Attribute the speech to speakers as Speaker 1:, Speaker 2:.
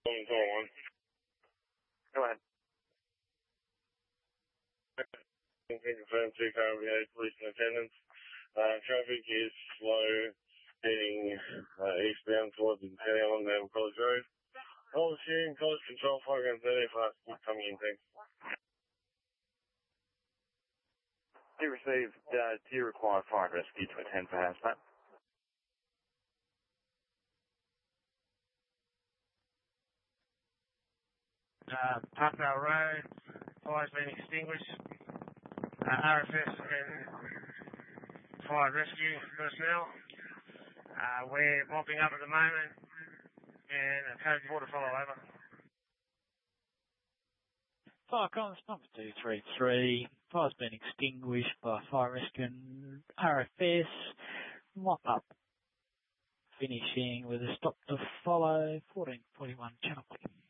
Speaker 1: 121.
Speaker 2: Go ahead.
Speaker 1: Confirmed 2 currently police in attendance. Traffic is slow heading eastbound towards the town on College Road. I'll assume College Control 530 fast coming in, thanks.
Speaker 2: Do you receive, do you require fire and rescue to attend for house, mate?
Speaker 3: Parkdale Road, fire's been extinguished. RFS and fire and rescue personnel. We're mopping up at the moment and a code water follow over.
Speaker 4: Fire comms number 233. Fire's been extinguished by fire rescue and RFS. Mop up. Finishing with a stop to follow. 1441 Channel.